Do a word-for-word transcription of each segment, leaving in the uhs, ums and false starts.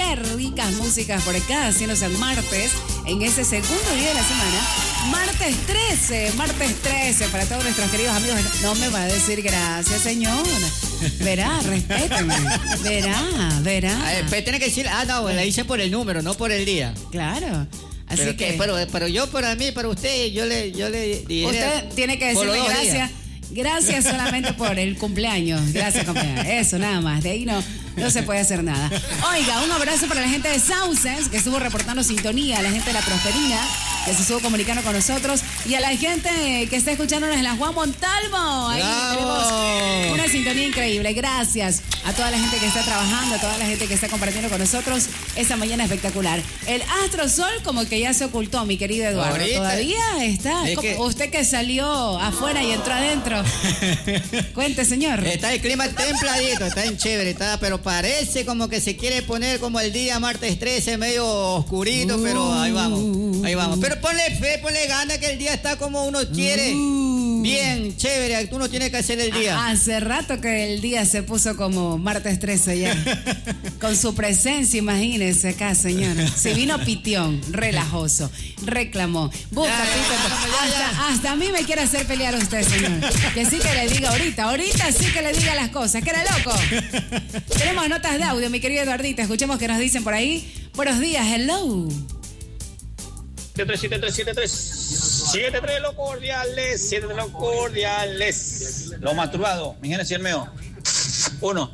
Qué ricas músicas por acá, haciéndose el martes, en ese segundo día de la semana. Martes trece, martes trece, para todos nuestros queridos amigos. No me va a decir gracias, señor. Verá, respétame. Verá, verá. A ver, pero tiene que decir, ah, no, la hice por el número, no por el día. Claro. Así pero que, que pero, pero yo para mí, para usted, yo le, yo le diré. Usted tiene que decirle gracias. Días. Gracias solamente por el cumpleaños. Gracias, cumpleaños. Eso, nada más. De ahí no, no se puede hacer nada. Oiga, un abrazo para la gente de Sauces, que estuvo reportando sintonía, a la gente de La Prosperina, que se estuvo comunicando con nosotros, y a la gente que está escuchándonos en la Juan Montalvo. Ahí ¡bravo! Tenemos una sintonía increíble. Gracias a toda la gente que está trabajando, a toda la gente que está compartiendo con nosotros esta mañana espectacular. El astro sol como que ya se ocultó, mi querido Eduardo. ¿Ahorita? Todavía está. Es que... Usted que salió afuera y entró adentro. Cuente, señor. Está el clima templadito, está en chévere, está, pero parece como que se quiere poner como el día martes trece, medio oscurito, uh, pero ahí vamos, ahí vamos. Pero ponle fe, ponle gana que el día está como uno quiere. Uh, Bien, chévere, tú no tienes que hacer el día. Hace rato que el día se puso como martes trece ya. Con su presencia, imagínese acá, señor. Se vino pitión, relajoso, reclamó. Busca, ya, pito, ya, hasta, ya. hasta a mí me quiere hacer pelear usted, señor. Que sí que le diga ahorita, ahorita sí que le diga las cosas, que era loco. Tenemos notas de audio, mi querido Eduardito. Escuchemos qué nos dicen por ahí. Buenos días, hello. siete tres siete tres siete tres siete tres los cordiales, siete tres los cordiales. Los masturbados, mi gente, el mío. Uno,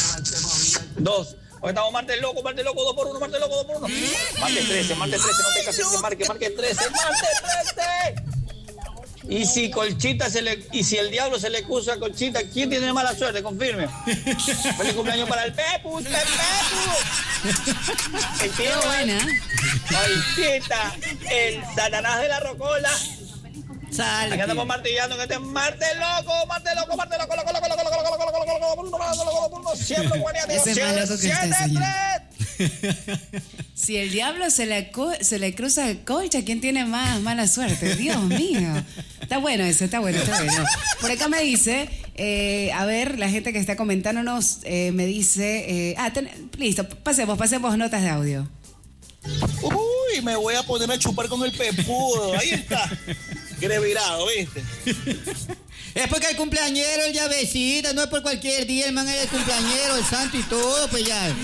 dos. Hoy estamos martes loco, martes loco, dos por uno, martes loco, dos por uno. Martes trece, martes trece, no te cases, se marque, martes trece, martes trece. Y si Colchita se le, y si el diablo se le acusa a Colchita, ¿quién tiene mala suerte? Confirme. Feliz cumpleaños para el Pepus, el Pepus. El tío buena. Colchita, el Satanás de la Rocola. Sale. Aquí andamos martillando que este es martes loco, martes loco, martes loco, loco, loco, loco, loco, loco, loco, loco, loco, loco, loco, siempre guaniativo. Ese es más loco que usted, señor. Si el diablo se le, se le cruza el colcha, ¿quién tiene más mala suerte? Dios mío. Está bueno eso, está bueno, está bueno. Por acá me dice, eh, a ver, la gente que está comentándonos eh, me dice, eh, ah, ten, listo, pasemos, pasemos notas de audio. Uy, me voy a poner a chupar con el pepudo. Ahí está. Grevirado, ¿viste? Es porque el cumpleañero, el llavecita, no es por cualquier día, el man es el cumpleañero, el santo y todo, pues ya.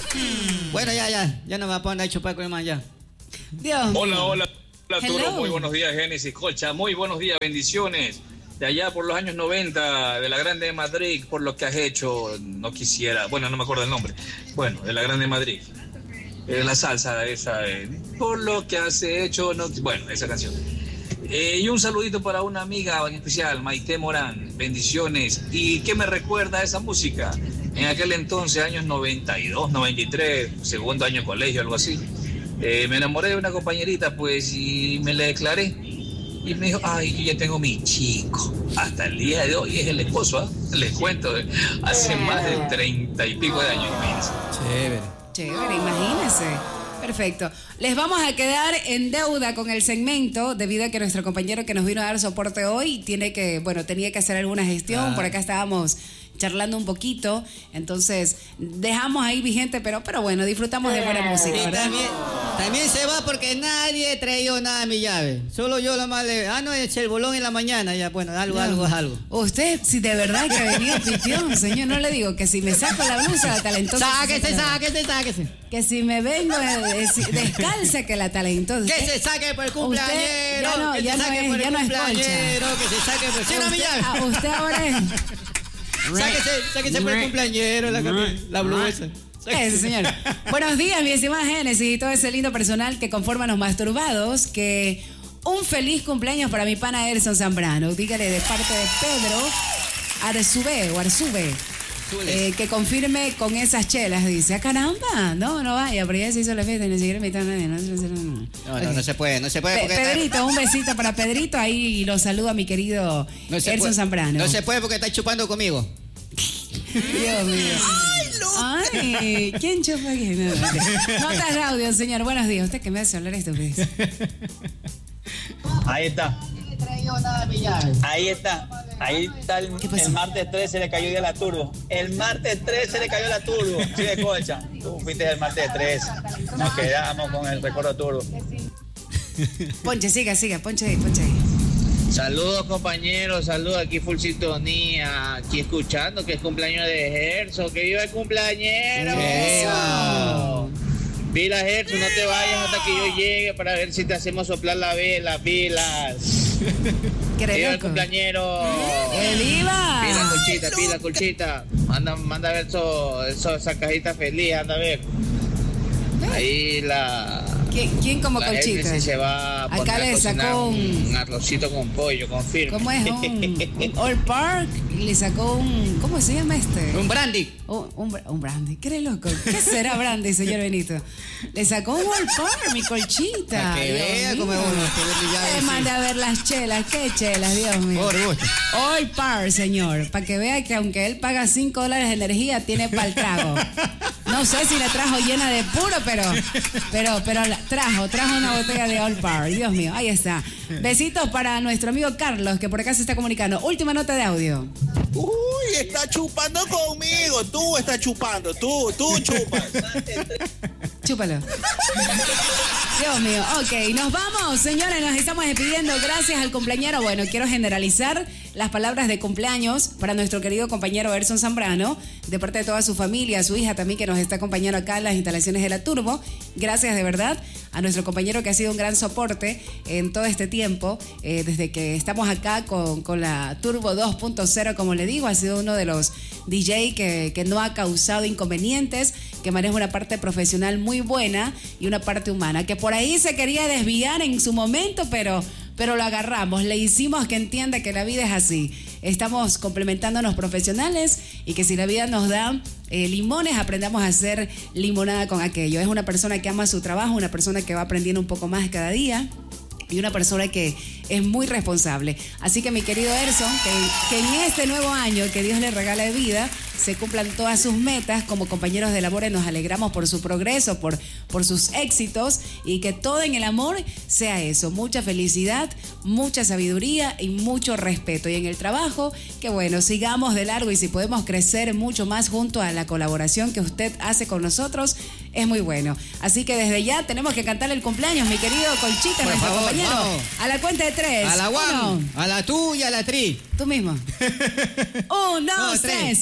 Bueno, ya, ya, ya no va a poner a chupar con el man ya. Dios. Hola, hola, hola Arturo, muy buenos días, Génesis Colcha, muy buenos días, bendiciones. De allá por los años noventa, de la Grande Madrid, por lo que has hecho, no quisiera, bueno, no me acuerdo el nombre, bueno, de la Grande Madrid. Eh, la salsa esa, eh, por lo que has hecho, no, bueno, esa canción. Eh, y un saludito para una amiga en especial, Maite Morán, bendiciones. ¿Y qué me recuerda esa música? En aquel entonces, años noventa y dos, noventa y tres, segundo año de colegio, algo así, eh, me enamoré de una compañerita, pues, y me le declaré. Y me dijo, ay, yo ya tengo mi chico. Hasta el día de hoy es el esposo, ¿eh? Les cuento, eh, hace más de treinta y pico de años, imagínense. Chévere. Chévere, imagínense. Perfecto. Les vamos a quedar en deuda con el segmento debido a que nuestro compañero que nos vino a dar soporte hoy tiene que, bueno, tenía que hacer alguna gestión. Ah. Por acá estábamos charlando un poquito, entonces dejamos ahí vigente, pero, pero bueno, disfrutamos de buena música, y ¿verdad? También, también se va porque nadie traído nada de mi llave. Solo yo la más le... Ah, no, es el bolón en la mañana, ya, bueno, algo, no. algo es algo. Usted, si de verdad que ha venido pitión, señor, no le digo que si me saco la blusa, la talentosa... Sáquese, sáquese, sáquese. Que si me vengo eh, descalza, que la talentosa... Que se saque por el cumpleañero, ya no, que ya se no saque es, por el ya no es cumpleañero, que se saque por... Sí, no, mi llave. A usted ahora es... Sáquese, sáquese por el cumpleañero, la, la blusa. Eso, señor. Buenos días, mi estimada Génesis y todo ese lindo personal que conforman los masturbados. Que un feliz cumpleaños para mi pana Erson Zambrano. Dígale de parte de Pedro Arzube o Arzube. Eh, que confirme con esas chelas, dice. ¡Ah, caramba! No, no vaya, pero ya se hizo la fiesta y ni siquiera invitó a nadie. No, no, no, no. no, okay. no, no se puede, no se puede. Pe Pedrito, está... un besito para Pedrito. Ahí lo saludo a mi querido no Erson Zambrano. No se puede porque está chupando conmigo. Dios mío. ¡Ay, loco! Ay, ¿quién chupa aquí? No, no. Notas de audio, señor. Buenos días. ¿Usted qué me hace hablar esto? Ahí está. Ahí está. Ahí está el, el martes tres se le cayó ya la turbo. El martes tres se le cayó la turbo. Sí, de Colcha. Tú fuiste el martes tres. Nos quedamos con el recuerdo turbo. Ponche, siga, siga, ponche ahí, ponche ahí. Saludos compañeros, saludos aquí full sintonía, aquí escuchando que es cumpleaños de Gerson, que viva el cumpleañero. Eso. Pilas Gerson, no te vayas hasta que yo llegue para ver si te hacemos soplar la vela, pilas. Viva el cumpleañero. ¡Que viva! Pila Colchita, pila Colchita. Manda, manda a ver eso, eso, esa cajita feliz, anda a ver. Ahí la... ¿Quién, quién como la Colchita? Si se va a poner acá le sacó un... un arrocito con pollo, confirmo. ¿Cómo es? Un, un All Park y le sacó un... ¿Cómo se llama este? Un brandy. Un, un, un brandy. ¿Qué eres loco? ¿Qué será brandy, señor Benito? Le sacó un All Park, mi Colchita. Para que vea cómo es uno. Le manda a ver las chelas. ¿Qué chelas, Dios mío? Por gusto. All Park, señor. Para que vea que aunque él paga cinco dólares de energía, tiene para el trago. No sé si la trajo llena de puro, pero, pero, pero la trajo, trajo una botella de All Par. Dios mío, ahí está. Besitos para nuestro amigo Carlos, que por acá se está comunicando. Última nota de audio. Uy, está chupando conmigo. Tú estás chupando, tú, tú chupas. Chúpalo. Dios mío, ok, nos vamos, señores, nos estamos despidiendo. Gracias al cumpleañero. Bueno, quiero generalizar las palabras de cumpleaños para nuestro querido compañero Erson Zambrano, de parte de toda su familia, su hija también que nos está acompañando acá en las instalaciones de la Turbo. Gracias de verdad a nuestro compañero que ha sido un gran soporte en todo este tiempo, eh, desde que estamos acá con, con la Turbo dos punto cero, como le digo, ha sido uno de los D J que, que no ha causado inconvenientes, que maneja una parte profesional muy buena y una parte humana, que por ahí se quería desviar en su momento, pero... pero lo agarramos, le hicimos que entienda que la vida es así. Estamos complementándonos profesionales y que si la vida nos da eh, limones, aprendamos a hacer limonada con aquello. Es una persona que ama su trabajo, una persona que va aprendiendo un poco más cada día y una persona que es muy responsable. Así que mi querido Erson, que, que en este nuevo año que Dios le regala de vida, se cumplan todas sus metas. Como compañeros de labores nos alegramos por su progreso, por, por sus éxitos y que todo en el amor sea eso, mucha felicidad, mucha sabiduría y mucho respeto. Y en el trabajo, que bueno, sigamos de largo y si podemos crecer mucho más junto a la colaboración que usted hace con nosotros, es muy bueno. Así que desde ya tenemos que cantarle el cumpleaños, mi querido Colchita, por nuestro favor, compañero. vamos. A la cuenta de tres. A la one, Uno. a la tuya, a la tri. Tú mismo. Un, dos, No, tres. tres.